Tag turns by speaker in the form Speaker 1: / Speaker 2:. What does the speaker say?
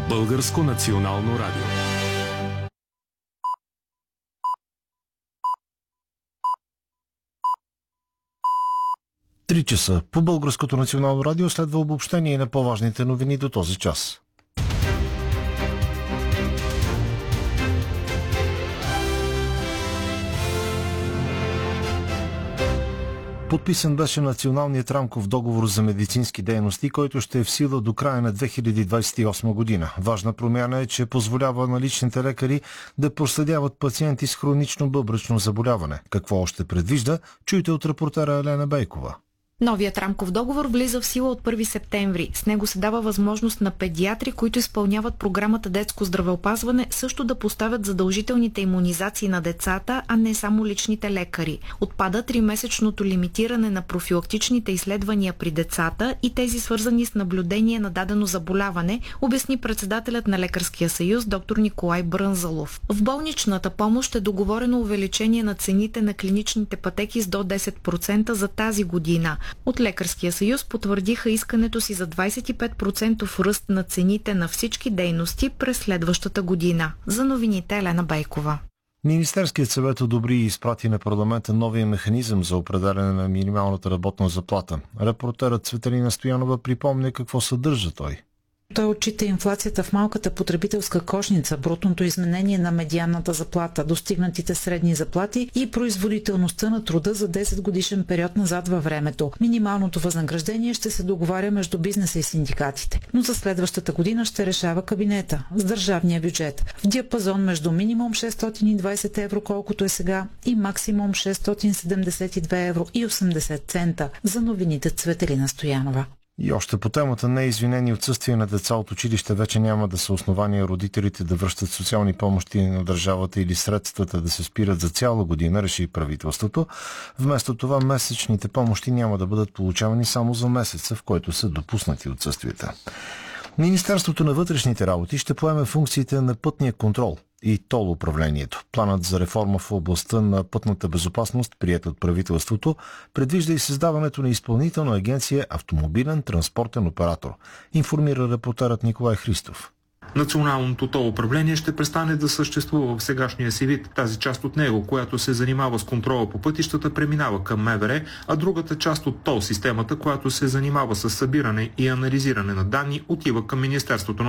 Speaker 1: Българско национално радио.
Speaker 2: Три часа. По Българското национално радио следва обобщение на по-важните новини до този час. Подписан беше националният рамков договор за медицински дейности, който ще е в сила до края на 2028 година. Важна промяна е, че позволява на личните лекари да проследяват пациенти с хронично бъбречно заболяване. Какво още предвижда, чуйте от репортера Елена Бейкова.
Speaker 3: Новият рамков договор влиза в сила от 1 септември. С него се дава възможност на педиатри, които изпълняват програмата детско здравеопазване, също да поставят задължителните имунизации на децата, а не само личните лекари. Отпада 3-месечното лимитиране на профилактичните изследвания при децата и тези свързани с наблюдение на дадено заболяване, обясни председателят на Лекарския съюз доктор Николай Брънзалов. В болничната помощ е договорено увеличение на цените на клиничните пътеки с до 10% за тази година. От Лекарския съюз потвърдиха искането си за 25% ръст на цените на всички дейности през следващата година. За новините Елена Бейкова.
Speaker 2: Министерският съвет одобри и изпрати на парламента новия механизъм за определяне на минималната работна заплата. Репортерът Цветелина Стоянова припомня какво съдържа той.
Speaker 4: Той отчита инфлацията в малката потребителска кошница, брутното изменение на медианната заплата, достигнатите средни заплати и производителността на труда за 10 годишен период назад във времето. Минималното възнаграждение ще се договаря между бизнеса и синдикатите, но за следващата година ще решава кабинета с държавния бюджет в диапазон между минимум 620 евро, колкото е сега, и максимум 672 евро и 80 цента. За новините Цветелина Стоянова.
Speaker 2: И още по темата неизвинени отсъствия на деца от училище вече няма да са основания родителите да връщат социални помощи на държавата или средствата да се спират за цяла година, реши правителството. Вместо това месечните помощи няма да бъдат получавани само за месеца, в който са допуснати отсъствията. Министерството на вътрешните работи ще поеме функциите на пътния контрол и тол управлението. Планът за реформа в областта на пътната безопасност, приет от правителството, предвижда и създаването на изпълнителна агенция автомобилен транспортен оператор, информира репортерът Николай Христов.
Speaker 5: Националното тол управление ще престане да съществува в сегашния си вид. Тази част от него, която се занимава с контрола по пътищата, преминава към МВР, а другата част от тол системата, която се занимава с събиране и анализиране на данни, отива към Министерството на